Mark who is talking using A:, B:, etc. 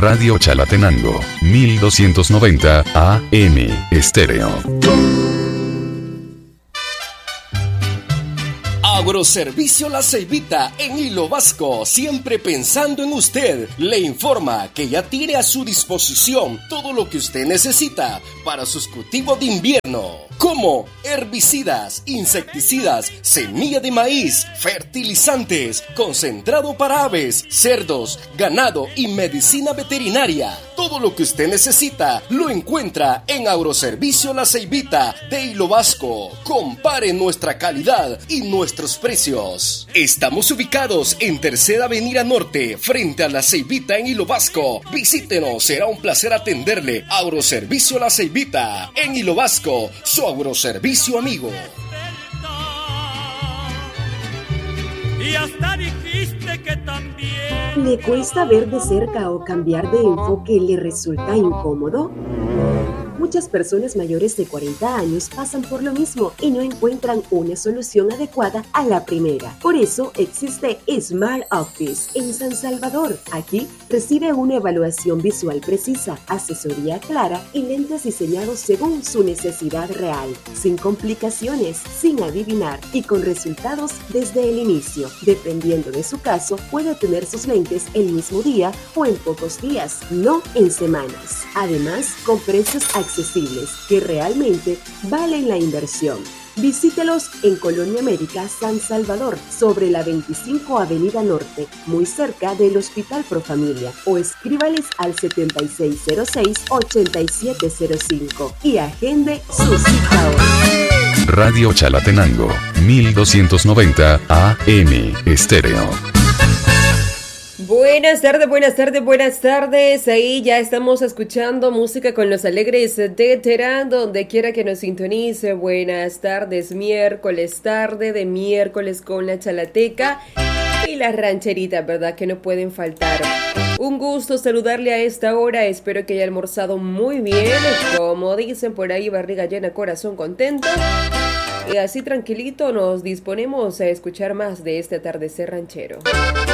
A: Radio Chalatenango, 1290 AM Estéreo.
B: Agroservicio La Ceibita en Hilo Vasco, siempre pensando en usted, le informa que ya tiene a su disposición todo lo que usted necesita para sus cultivos de invierno, como herbicidas, insecticidas, semilla de maíz, fertilizantes, concentrado para aves, cerdos, ganado y medicina veterinaria. Todo lo que usted necesita lo encuentra en Agroservicio La Ceibita de Hilo Vasco. Compare nuestra calidad y nuestros precios. Estamos ubicados en Tercera Avenida Norte, frente a La Ceibita en Hilo Vasco. Visítenos, será un placer atenderle. Agroservicio La Ceibita en Hilo Vasco, su agroservicio amigo.
C: Y hasta dijiste que también.
D: ¿Le cuesta ver de cerca o cambiar de enfoque le resulta incómodo? Muchas personas mayores de 40 años pasan por lo mismo y no encuentran una solución adecuada a la primera. Por eso existe Smart Office en San Salvador. Aquí recibe una evaluación visual precisa, asesoría clara y lentes diseñados según su necesidad real, sin complicaciones, sin adivinar y con resultados desde el inicio. Dependiendo de su caso, puede obtener sus lentes el mismo día o en pocos días, no en semanas. Además, con precios accesibles que realmente valen la inversión. Visítelos en Colonia América, San Salvador, sobre la 25 Avenida Norte, muy cerca del Hospital Profamilia, o escríbales al 7606-8705 y agende su cita hoy.
A: Radio Chalatenango, 1290 AM Estéreo.
E: Buenas tardes, buenas tardes, buenas tardes. Ahí ya estamos escuchando música con los alegres de Terán, donde quiera que nos sintonice. Buenas tardes, miércoles tarde de miércoles con la chalateca y las rancheritas, ¿verdad? Que no pueden faltar. Un gusto saludarle a esta hora, espero que haya almorzado muy bien. Como dicen por ahí, barriga llena, corazón contento. Y así tranquilito nos disponemos a escuchar más de este atardecer ranchero.